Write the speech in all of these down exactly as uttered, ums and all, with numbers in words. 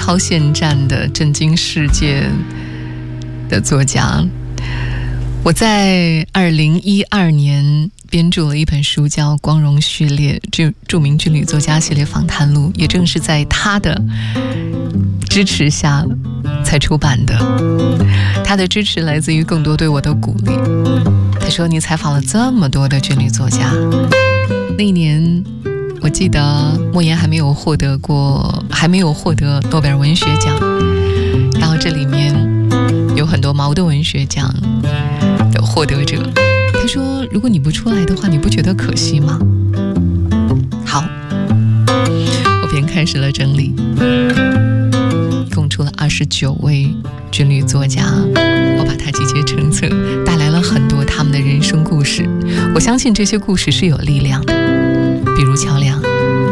超限战的震惊世界的作家。我在二零一二年编著了一本书叫《光荣序列》，著著名军旅作家系列访谈录，也正是在他的支持下才出版的。他的支持来自于更多对我的鼓励。他说，你采访了这么多的军旅作家，那一年我记得莫言还没有获得过还没有获得诺贝尔文学奖，然后这里面有很多茅盾文学奖的获得者。他说，如果你不出来的话，你不觉得可惜吗？好，我便开始了整理，一共出了二十九位军旅作家，我把它集结成册，带来了很多他们的人生故事。我相信这些故事是有力量的。比如乔梁，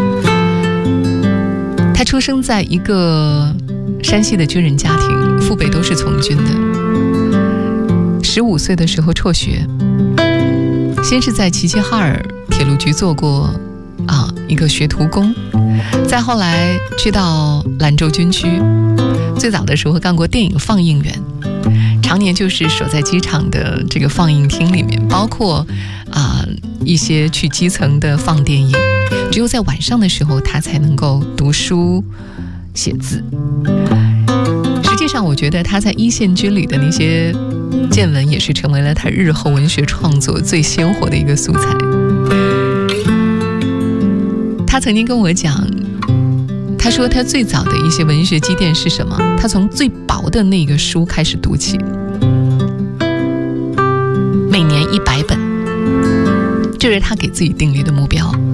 他出生在一个山西的军人家庭，父辈都是从军的。十五岁的时候辍学，先是在齐齐哈尔铁路局做过啊一个学徒工，再后来去到兰州军区，最早的时候干过电影放映员，常年就是守在机场的这个放映厅里面，包括啊、呃、一些去基层的放电影，只有在晚上的时候他才能够读书写字。实际上我觉得他在一线军旅的那些见闻也是成为了他日后文学创作最鲜活的一个素材。他曾经跟我讲，他说他最早的一些文学积淀是什么？他从最薄的那个书开始读起，每年一百本，这是他给自己定立的目标。